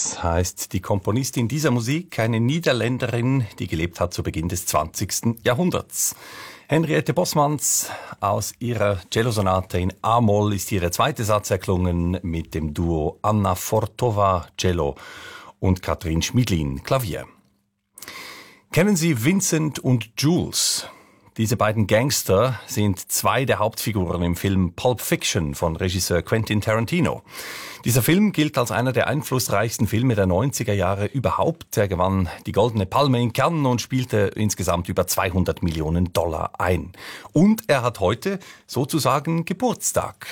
Bosmans heißt die Komponistin dieser Musik, eine Niederländerin, die gelebt hat zu Beginn des 20. Jahrhunderts. Henriette Bosmans, aus ihrer Cellosonate in A-Moll ist ihr zweiter Satz erklungen mit dem Duo Anna Fortova Cello und Katrin Schmidlin Klavier. Kennen Sie Vincent und Jules? Diese beiden Gangster sind zwei der Hauptfiguren im Film Pulp Fiction von Regisseur Quentin Tarantino. Dieser Film gilt als einer der einflussreichsten Filme der 90er Jahre überhaupt. Er gewann die Goldene Palme in Cannes und spielte insgesamt über $200 Millionen ein. Und er hat heute sozusagen Geburtstag.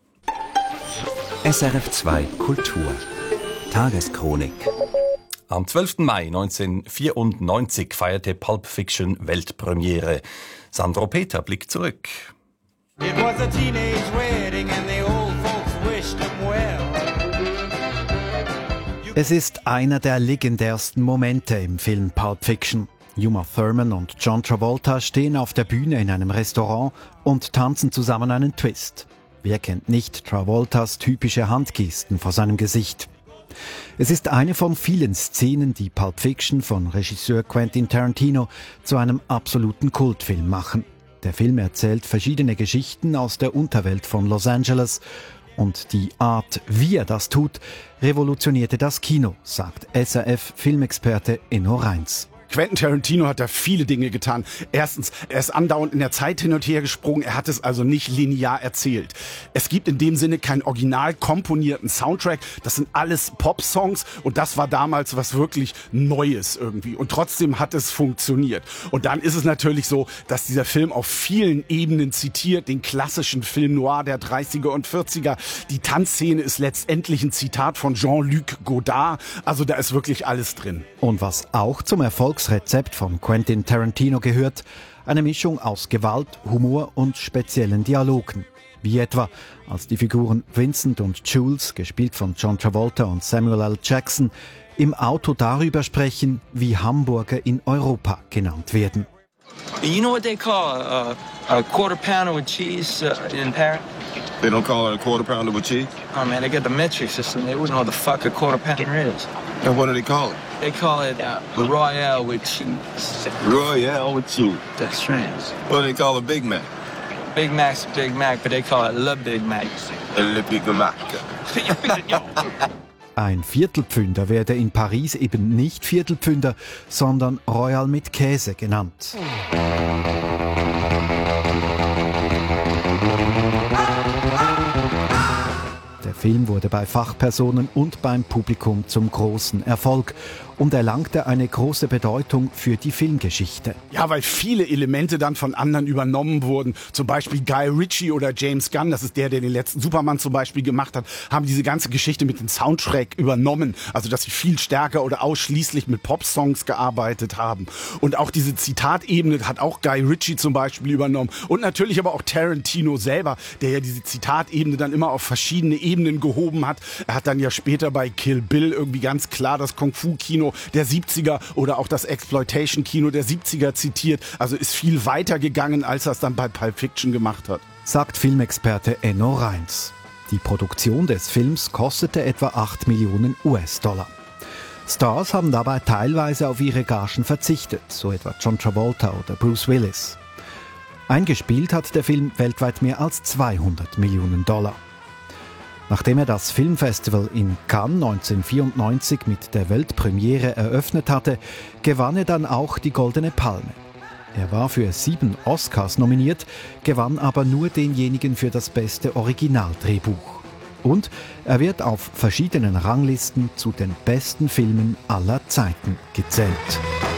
SRF 2 Kultur Tageschronik. Am 12. Mai 1994 feierte Pulp Fiction Weltpremiere. Sandro Peter blickt zurück. It was a teenage wedding and the old folks wished him well. Es ist einer der legendärsten Momente im Film Pulp Fiction. Uma Thurman und John Travolta stehen auf der Bühne in einem Restaurant und tanzen zusammen einen Twist. Wer kennt nicht Travoltas typische Handgesten vor seinem Gesicht? Es ist eine von vielen Szenen, die Pulp Fiction von Regisseur Quentin Tarantino zu einem absoluten Kultfilm machen. Der Film erzählt verschiedene Geschichten aus der Unterwelt von Los Angeles und die Art, wie er das tut, revolutionierte das Kino, sagt SRF-Filmexperte Enno Reins. Quentin Tarantino hat da viele Dinge getan. Erstens, er ist andauernd in der Zeit hin und her gesprungen. Er hat es also nicht linear erzählt. Es gibt in dem Sinne keinen original komponierten Soundtrack. Das sind alles Pop-Songs und das war damals was wirklich Neues irgendwie. Und trotzdem hat es funktioniert. Und dann ist es natürlich so, dass dieser Film auf vielen Ebenen zitiert, den klassischen Film Noir der 30er und 40er. Die Tanzszene ist letztendlich ein Zitat von Jean-Luc Godard. Also da ist wirklich alles drin. Und was auch zum Erfolgsrezept von Quentin Tarantino gehört, eine Mischung aus Gewalt, Humor und speziellen Dialogen. Wie etwa, als die Figuren Vincent und Jules, gespielt von John Travolta und Samuel L. Jackson, im Auto darüber sprechen, wie Hamburger in Europa genannt werden. You know what they call a quarter pounder with cheese in Paris? They don't call it a quarter pounder with cheese? Oh man, they got the metric system. They wouldn't know what the fuck a quarter pounder is. And what do they call it? They call it Royale with cheese. Royale with cheese. That's right. What do they call a Big Mac? Big Mac's Big Mac, but they call it Le Big Mac. Le Big Mac. Ein Viertelpfünder werde in Paris eben nicht Viertelpfünder, sondern Royal mit Käse genannt. Der Film wurde bei Fachpersonen und beim Publikum zum großen Erfolg und erlangte eine große Bedeutung für die Filmgeschichte. Ja, weil viele Elemente dann von anderen übernommen wurden. Zum Beispiel Guy Ritchie oder James Gunn, das ist der den letzten Superman zum Beispiel gemacht hat, haben diese ganze Geschichte mit dem Soundtrack übernommen. Also, dass sie viel stärker oder ausschließlich mit Pop-Songs gearbeitet haben. Und auch diese Zitatebene hat auch Guy Ritchie zum Beispiel übernommen. Und natürlich aber auch Tarantino selber, der ja diese Zitatebene dann immer auf verschiedene Ebenen gehoben hat. Er hat dann ja später bei Kill Bill irgendwie ganz klar das Kung-Fu-Kino der 70er oder auch das Exploitation-Kino der 70er zitiert. Also ist viel weiter gegangen, als er es dann bei Pulp Fiction gemacht hat. Sagt Filmexperte Enno Reins. Die Produktion des Films kostete etwa $8 Millionen. Stars haben dabei teilweise auf ihre Gagen verzichtet, so etwa John Travolta oder Bruce Willis. Eingespielt hat der Film weltweit mehr als $200 Millionen. Nachdem er das Filmfestival in Cannes 1994 mit der Weltpremiere eröffnet hatte, gewann er dann auch die Goldene Palme. Er war für 7 Oscars nominiert, gewann aber nur denjenigen für das beste Originaldrehbuch. Und er wird auf verschiedenen Ranglisten zu den besten Filmen aller Zeiten gezählt.